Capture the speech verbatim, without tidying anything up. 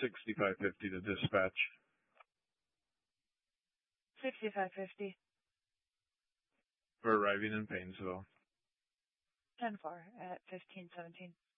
sixty-five fifty to dispatch. sixty-five fifty. For arriving in Paynesville. ten four at fifteen seventeen.